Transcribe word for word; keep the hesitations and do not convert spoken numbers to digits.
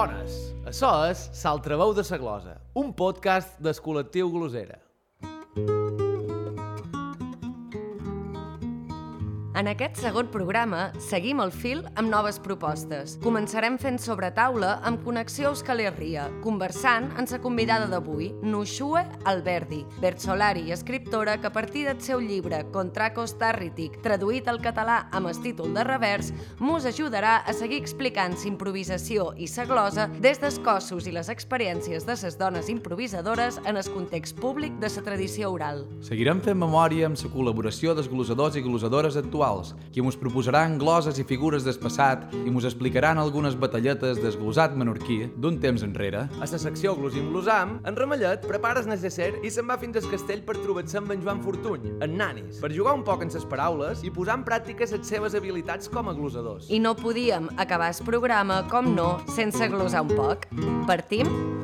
Bones! Açò és L'Altaveu de sa Glosa, un podcast del col·lectiu Glosera. En aquest segon programa seguim el fil amb noves propostes. Començarem fent sobre taula amb Connexió Euskal Herria, conversant amb la convidada d'avui, Nuxue Alberdi, versolari i escriptora que a partir del seu llibre Contracos Tarritic, traduït al català amb el títol de revers, mos ajudarà a seguir explicant l'improvisació i la glosa des dels cossos i les experiències de les dones improvisadores en el context públic de la tradició oral. Seguirem fent memòria amb la col·laboració dels glosadors i glosadores actuals, qui mos proposaran gloses i figures del passat i mos explicaran algunes batalletes del glosat menorquí d'un temps enrere. A la secció Glosim Glosam, en Ramellet prepara el necesser i se'n va fins al castell per trobar-se amb en Joan Fortuny, en nanis, per jugar un poc en ses paraules i posar en pràctica les seves habilitats com a glosadors. I no podíem acabar el programa, com no, sense glosar un poc. Partim?